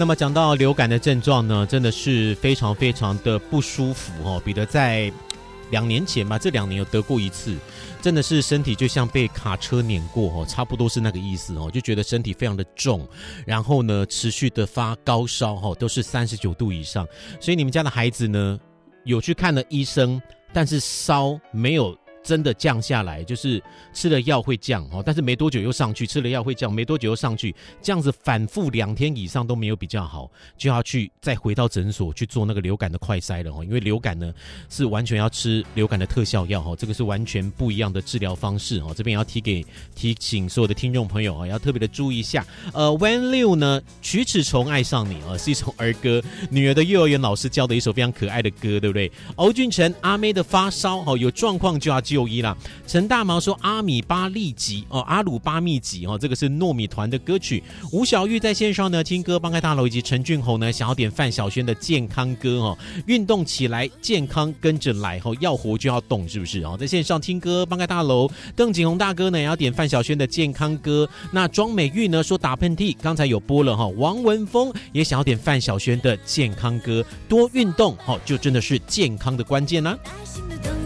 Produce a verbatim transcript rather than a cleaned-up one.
那么讲到流感的症状呢，真的是非常非常的不舒服哦。彼得在两年前吧，这两年有得过一次，真的是身体就像被卡车碾过哦，差不多是那个意思哦，就觉得身体非常的重，然后呢持续的发高烧哦，都是三十九度以上。所以你们家的孩子呢有去看了医生，但是烧没有真的降下来，就是吃了药会降，但是没多久又上去，吃了药会降，没多久又上去，这样子反复两天以上都没有比较好，就要去再回到诊所去做那个流感的快筛了。因为流感呢是完全要吃流感的特效药，这个是完全不一样的治疗方式。这边也要提给提醒所有的听众朋友要特别的注意一下。呃 When 六呢曲尺虫爱上你是一首儿歌，女儿的幼儿园老师教的一首非常可爱的歌，对不对？欧俊成阿妹的发烧有状况就要就医啦。陈大毛说阿米巴利吉哦，阿鲁巴密吉哦，这个是糯米团的歌曲。吴小玉在线上呢听歌，帮开大楼以及陈俊宏呢想要点范晓萱的健康歌哦，运动起来健康跟着来哦，要活就要动，是不是哦？在线上听歌，帮开大楼邓景宏大哥呢也要点范晓萱的健康歌。那庄美玉呢说打喷嚏，刚才有播了哈。王文峰也想要点范晓萱的健康歌，多运动哦，就真的是健康的关键啦、啊。